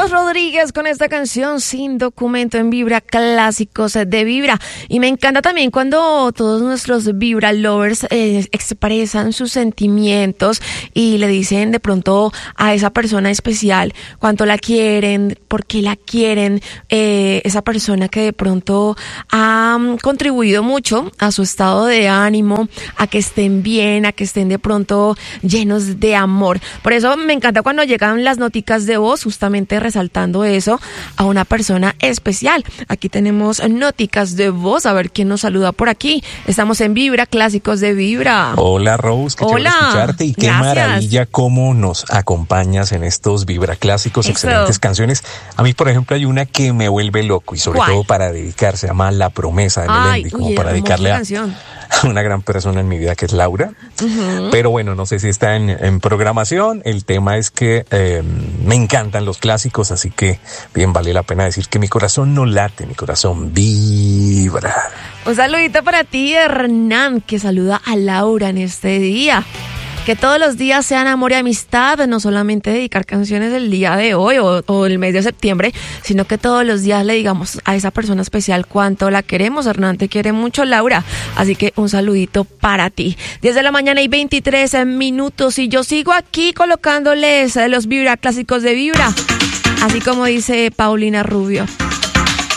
Carlos Rodríguez con esta canción Sin Documento en Vibra, clásicos de Vibra. Y me encanta también cuando todos nuestros Vibra lovers expresan sus sentimientos y le dicen de pronto a esa persona especial cuánto la quieren, por qué la quieren, esa persona que de pronto ha contribuido mucho a su estado de ánimo, a que estén bien, a que estén de pronto llenos de amor. Por eso me encanta cuando llegan las noticas de voz, justamente resaltando eso a una persona especial. Aquí tenemos noticas de voz, a ver quién nos saluda por aquí. Estamos en Vibra, clásicos de Vibra. Hola Rose, qué chévere escucharte y qué maravilla cómo nos acompañas en estos Vibra clásicos, excelentes canciones. A mí, por ejemplo, hay una que me vuelve loco y sobre todo para dedicar, se llama La Promesa de Melendi, como para dedicarle a una gran persona en mi vida que es Laura. Pero bueno, no sé si está en programación. El tema es que me encantan los clásicos, así que bien vale la pena decir que mi corazón no late, mi corazón vibra. Un saludito para ti, Hernán, que saluda a Laura en este día. Que todos los días sean amor y amistad, no solamente dedicar canciones el día de hoy o el mes de septiembre, sino que todos los días le digamos a esa persona especial cuánto la queremos. Hernán te quiere mucho, Laura, así que un saludito para ti. 10 de la mañana y 23 minutos y yo sigo aquí colocándoles los Vibra clásicos de Vibra, así como dice Paulina Rubio.